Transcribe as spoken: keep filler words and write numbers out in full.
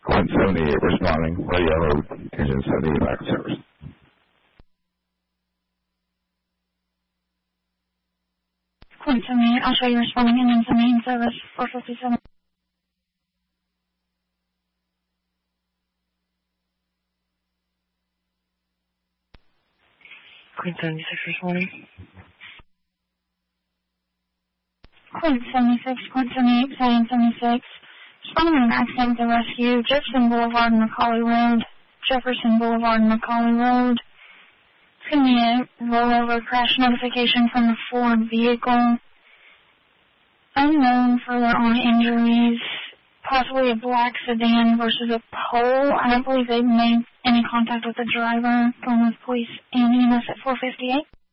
Quint seventy-eight responding. Radio engine seventy-eight back in service. Quint seventy-eight, I'll show you responding engine seventy-eight in service, four fifty-seven. Quint seventy-six responding. Quint seventy-six, Quint seventy-eight, Zion seventy-six. Responding to an accident to rescue, Jefferson Boulevard and Macaulay Road. Jefferson Boulevard and Macaulay Road. It's going to be a rollover crash notification from the Ford vehicle. Unknown further on injuries. Possibly a black sedan versus a pole. I don't believe they've made any contact with the driver. Going with police and E M S at four fifty-eight.